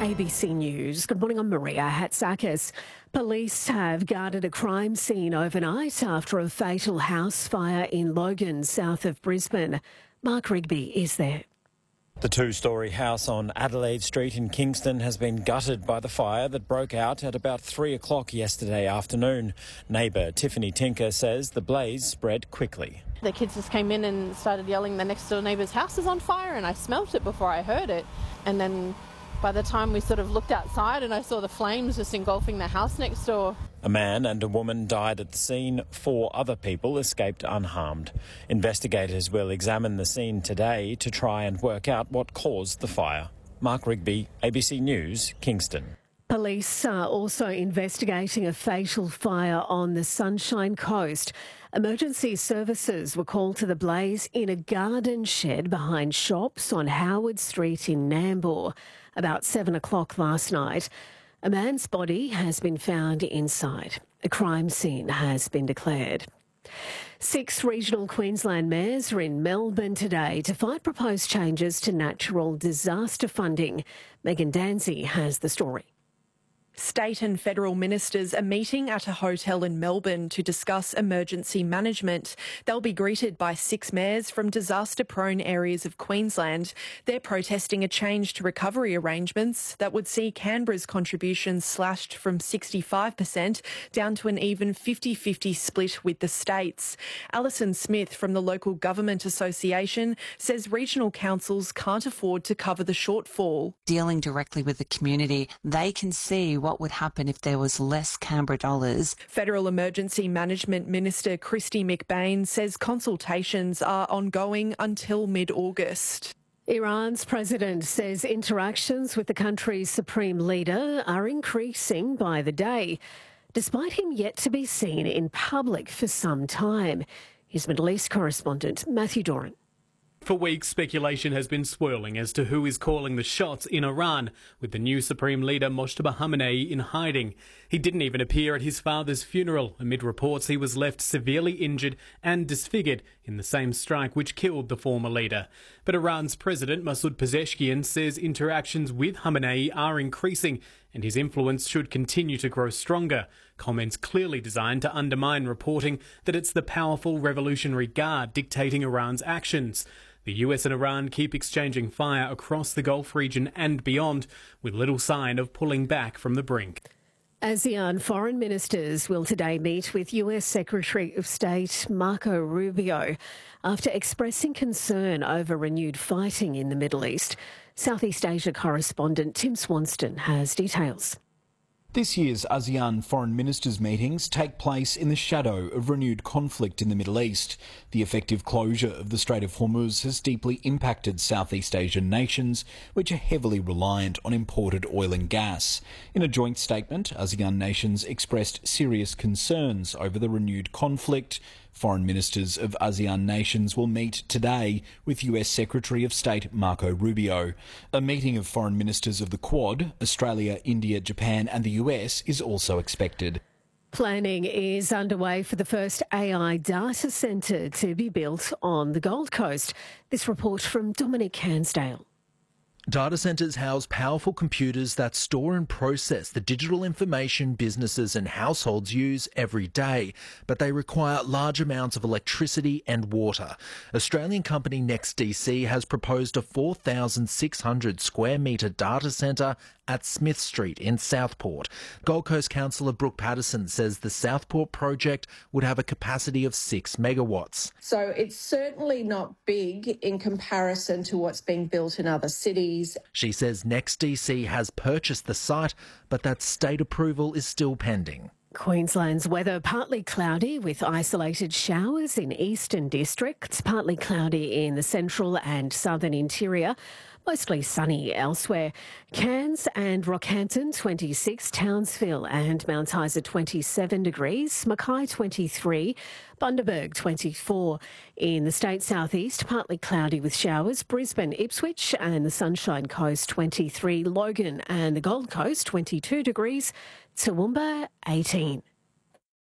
ABC News. Good morning, I'm Maria Hatzakis. Police have guarded a crime scene overnight after a fatal house fire in Logan, south of Brisbane. Mark Rigby is there. The two-storey house on Adelaide Street in Kingston has been gutted by the fire that broke out at about 3 o'clock yesterday afternoon. Neighbour Tiffany Tinker says the blaze spread quickly. The kids just came in and started yelling the next door neighbour's house is on fire, and I smelt it before I heard it. And then by the time we sort of looked outside and I saw the flames just engulfing the house next door. A man and a woman died at the scene. 4 other people escaped unharmed. Investigators will examine the scene today to try and work out what caused the fire. Mark Rigby, ABC News, Kingston. Police are also investigating a fatal fire on the Sunshine Coast. Emergency services were called to the blaze in a garden shed behind shops on Howard Street in Nambour about 7 o'clock last night. A man's body has been found inside. A crime scene has been declared. 6 regional Queensland mayors are in Melbourne today to fight proposed changes to natural disaster funding. Megan Danzy has the story. State and federal ministers are meeting at a hotel in Melbourne to discuss emergency management. They'll be greeted by 6 mayors from disaster-prone areas of Queensland. They're protesting a change to recovery arrangements that would see Canberra's contributions slashed from 65% down to an even 50-50 split with the states. Alison Smith from the Local Government Association says regional councils can't afford to cover the shortfall. Dealing directly with the community, they can see what would happen if there was less Canberra dollars. Federal Emergency Management Minister Kristy McBain says consultations are ongoing until mid-August. Iran's president says interactions with the country's supreme leader are increasing by the day, despite him yet to be seen in public for some time. His Middle East correspondent, Matthew Doran. For weeks, speculation has been swirling as to who is calling the shots in Iran, with the new Supreme Leader Mojtaba Khamenei in hiding. He didn't even appear at his father's funeral, amid reports he was left severely injured and disfigured in the same strike which killed the former leader. But Iran's President Masoud Pezeshkian says interactions with Khamenei are increasing and his influence should continue to grow stronger. Comments clearly designed to undermine reporting that it's the powerful Revolutionary Guard dictating Iran's actions. The US and Iran keep exchanging fire across the Gulf region and beyond, with little sign of pulling back from the brink. ASEAN foreign ministers will today meet with US Secretary of State Marco Rubio after expressing concern over renewed fighting in the Middle East. Southeast Asia correspondent Tim Swanston has details. This year's ASEAN foreign ministers' meetings take place in the shadow of renewed conflict in the Middle East. The effective closure of the Strait of Hormuz has deeply impacted Southeast Asian nations, which are heavily reliant on imported oil and gas. In a joint statement, ASEAN nations expressed serious concerns over the renewed conflict. Foreign ministers of ASEAN nations will meet today with US Secretary of State Marco Rubio. A meeting of foreign ministers of the Quad, Australia, India, Japan and the US is also expected. Planning is underway for the first AI data centre to be built on the Gold Coast. This report from Dominic Hansdale. Data centres house powerful computers that store and process the digital information businesses and households use every day, but they require large amounts of electricity and water. Australian company NextDC has proposed a 4,600 square metre data centre at Smith Street in Southport. Gold Coast Councillor Brooke Patterson says the Southport project would have a capacity of 6 megawatts. So it's certainly not big in comparison to what's being built in other cities. She says NextDC has purchased the site, but that state approval is still pending. Queensland's weather partly cloudy with isolated showers in eastern districts, partly cloudy in the central and southern interior. Mostly sunny elsewhere. Cairns and Rockhampton 26, Townsville and Mount Isa 27 degrees, Mackay 23, Bundaberg 24. In the state southeast, partly cloudy with showers, Brisbane, Ipswich and the Sunshine Coast 23, Logan and the Gold Coast 22 degrees, Toowoomba 18.